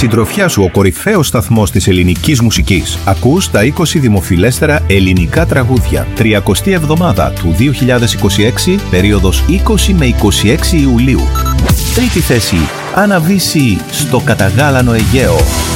συντροφιά σου ο κορυφαίος σταθμός της ελληνικής μουσικής. Ακούς τα 20 δημοφιλέστερα ελληνικά τραγούδια. 30η εβδομάδα του 2026, περίοδος 20 με 26 Ιουλίου. Τρίτη θέση, Άννα Βύση στο καταγάλανο Αιγαίο.